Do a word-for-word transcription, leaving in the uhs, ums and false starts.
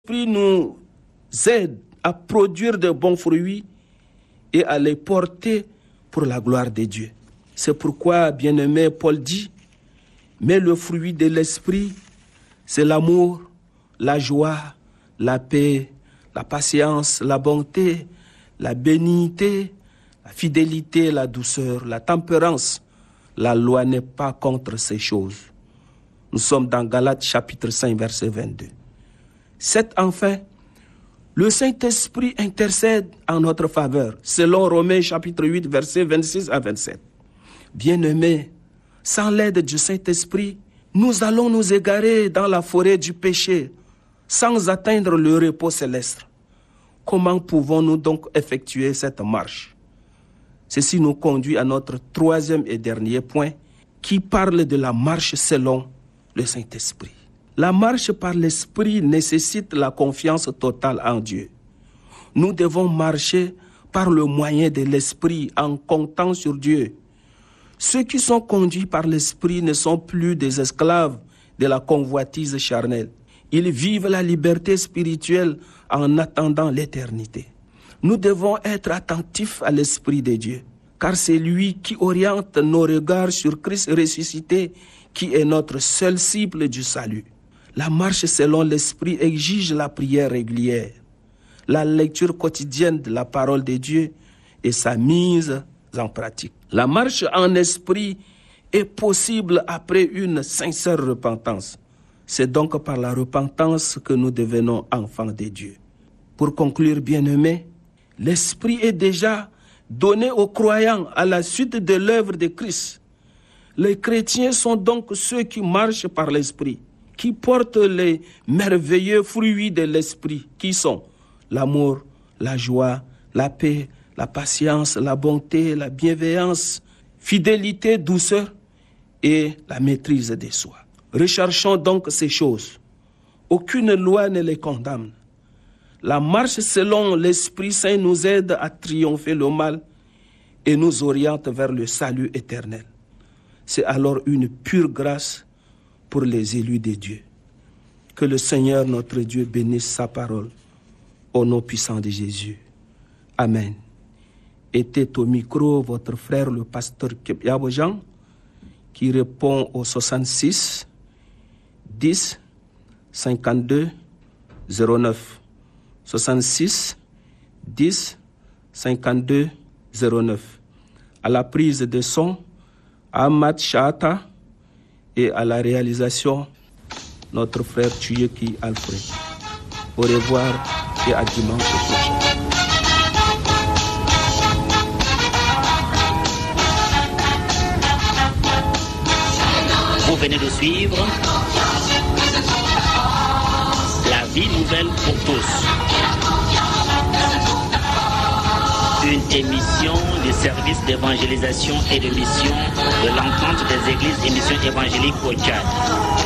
L'Esprit nous aide à produire de bons fruits et à les porter pour la gloire de Dieu. C'est pourquoi, bien-aimé, Paul dit, mais le fruit de l'Esprit, c'est l'amour, la joie, la paix, la patience, la bonté, la bénignité, la fidélité, la douceur, la tempérance. La loi n'est pas contre ces choses. Nous sommes dans Galates chapitre cinq, verset vingt-deux. sept Enfin, le Saint-Esprit intercède en notre faveur, selon Romains chapitre huit, versets vingt-six à vingt-sept. Bien-aimés, sans l'aide du Saint-Esprit, nous allons nous égarer dans la forêt du péché, sans atteindre le repos céleste. Comment pouvons-nous donc effectuer cette marche? Ceci nous conduit à notre troisième et dernier point, qui parle de la marche selon le Saint-Esprit. La marche par l'Esprit nécessite la confiance totale en Dieu. Nous devons marcher par le moyen de l'Esprit en comptant sur Dieu. Ceux qui sont conduits par l'Esprit ne sont plus des esclaves de la convoitise charnelle. Ils vivent la liberté spirituelle en attendant l'éternité. Nous devons être attentifs à l'Esprit de Dieu, car c'est lui qui oriente nos regards sur Christ ressuscité, qui est notre seule cible du salut. La marche selon l'Esprit exige la prière régulière, la lecture quotidienne de la parole de Dieu et sa mise en pratique. La marche en esprit est possible après une sincère repentance. C'est donc par la repentance que nous devenons enfants de Dieu. Pour conclure, bien-aimés, l'Esprit est déjà donné aux croyants à la suite de l'œuvre de Christ. Les chrétiens sont donc ceux qui marchent par l'Esprit, qui portent les merveilleux fruits de l'Esprit, qui sont l'amour, la joie, la paix, la patience, la bonté, la bienveillance, fidélité, douceur et la maîtrise de soi. Recherchons donc ces choses. Aucune loi ne les condamne. La marche selon l'Esprit Saint nous aide à triompher le mal et nous oriente vers le salut éternel. C'est alors une pure grâce pour les élus de Dieu. Que le Seigneur notre Dieu bénisse sa parole au nom puissant de Jésus. Amen. Était au micro votre frère le pasteur Kepiabo Jean qui répond au soixante-six dix cinquante-deux zéro neuf. soixante-six dix cinquante-deux zéro neuf. À la prise de son, Ahmad Chata, et à la réalisation, notre frère Tuyeki Alfred. Au revoir et à dimanche prochain. Vous venez de suivre La vie nouvelle pour tous. Une émission du service d'évangélisation et de mission de l'entente des églises et missions évangéliques au Tchad.